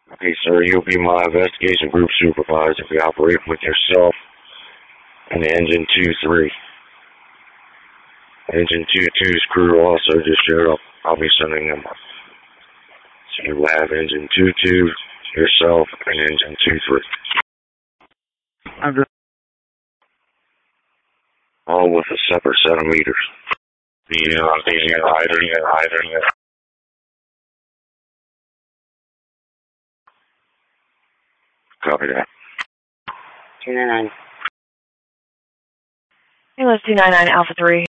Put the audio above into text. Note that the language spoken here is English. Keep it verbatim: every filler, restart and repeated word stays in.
Okay, sir, you'll be my investigation group supervisor if you operate with yourself and engine two three. Engine two two's crew also just showed up. I'll be sending them up. So you have engine two two, yourself, and engine two three. I'm just... All with a separate set of meters. The, uh, the, uh, either, uh, either, uh, Copy that. two nine nine. It was two nine nine Alpha three.